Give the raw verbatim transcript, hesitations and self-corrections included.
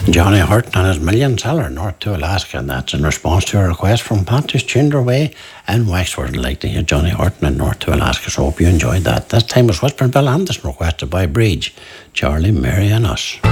Johnny Horton and his million seller North to Alaska, and that's in response to a request from Pontus Chinderway and Wexford. I'd like to hear Johnny Horton and North to Alaska, so hope you enjoyed that. This time was Whispering Bill Anderson requested by Bridge, Charlie, Mary and Us.